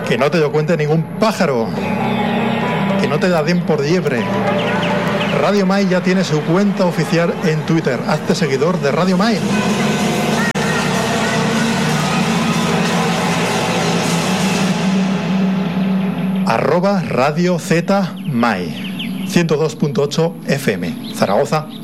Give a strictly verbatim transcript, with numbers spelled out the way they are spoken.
Que no te lo cuente ningún pájaro. Que no te da den por liebre. Radio Mai ya tiene su cuenta oficial en Twitter. Hazte seguidor de Radio Mai. Arroba Radio Z Mai ciento dos punto ocho F M Zaragoza.